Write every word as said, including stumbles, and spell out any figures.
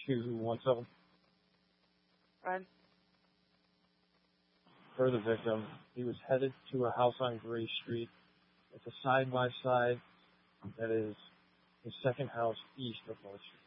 two one seven. Run. For the victim, he was headed to a house on Gray Street. It's a side-by-side that is the second house east of North Street.